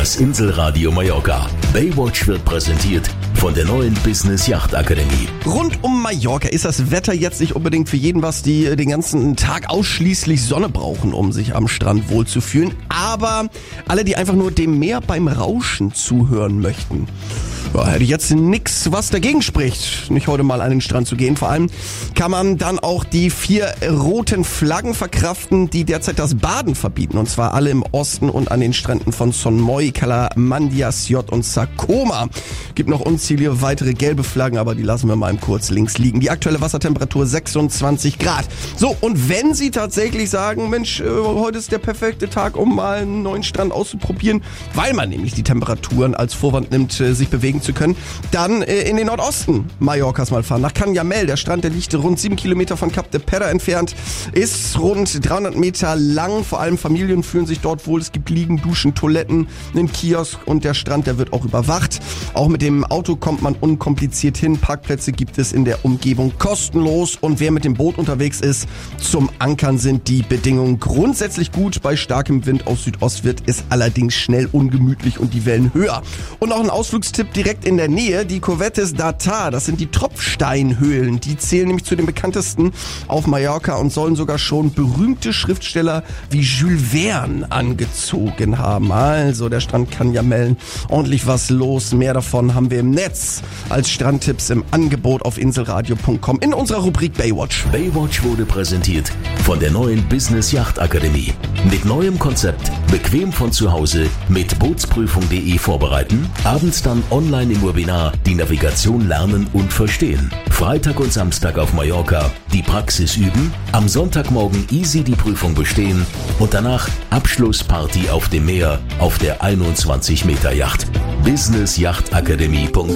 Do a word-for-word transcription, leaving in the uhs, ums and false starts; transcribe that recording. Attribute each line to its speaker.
Speaker 1: Das Inselradio Mallorca. Baywatch wird präsentiert von der neuen Business Yacht Akademie.
Speaker 2: Rund um Mallorca ist das Wetter jetzt nicht unbedingt für jeden was, die den ganzen Tag ausschließlich Sonne brauchen, um sich am Strand wohlzufühlen. Aber alle, die einfach nur dem Meer beim Rauschen zuhören möchten, ja, hätte ich jetzt nix, was dagegen spricht, nicht heute mal an den Strand zu gehen. Vor allem kann man dann auch die vier roten Flaggen verkraften, die derzeit das Baden verbieten. Und zwar alle im Osten und an den Stränden von Son Moy, Cala-Mandia, Siot und Sakoma. Gibt noch unzählige weitere gelbe Flaggen, aber die lassen wir mal kurz links liegen. Die aktuelle Wassertemperatur sechsundzwanzig Grad. So, und wenn Sie tatsächlich sagen, Mensch, äh, heute ist der perfekte Tag, um mal einen neuen Strand auszuprobieren, weil man nämlich die Temperaturen als Vorwand nimmt, äh, sich bewegen zu können, dann äh, in den Nordosten Mallorcas mal fahren. Nach Canyamel, der Strand, der liegt rund sieben Kilometer von Cap de Perra entfernt, ist rund dreihundert Meter lang. Vor allem Familien fühlen sich dort wohl. Es gibt Liegen, Duschen, Toiletten, einen Kiosk und der Strand, der wird auch überwacht. Auch mit dem Auto kommt man unkompliziert hin. Parkplätze gibt es in der Umgebung kostenlos und wer mit dem Boot unterwegs ist, zum Ankern sind die Bedingungen grundsätzlich gut. Bei starkem Wind aus Südost wird es allerdings schnell ungemütlich und die Wellen höher. Und noch ein Ausflugstipp direkt in der Nähe, die Cuevetes d'Arta, das sind die Tropfsteinhöhlen. Die zählen nämlich zu den bekanntesten auf Mallorca und sollen sogar schon berühmte Schriftsteller wie Jules Verne angezogen haben. Also der Strand Canyamel, ordentlich was los. Mehr davon haben wir im Netz als Strandtipps im Angebot auf inselradio punkt com in unserer Rubrik Baywatch.
Speaker 1: Baywatch wurde präsentiert von der neuen Business Yacht Akademie. Mit neuem Konzept, bequem von zu Hause, mit bootsprüfung punkt de vorbereiten, abends dann online im Webinar die Navigation lernen und verstehen. Freitag und Samstag auf Mallorca die Praxis üben, am Sonntagmorgen easy die Prüfung bestehen und danach Abschlussparty auf dem Meer auf der einundzwanzig Meter Yacht. business yacht akademie punkt com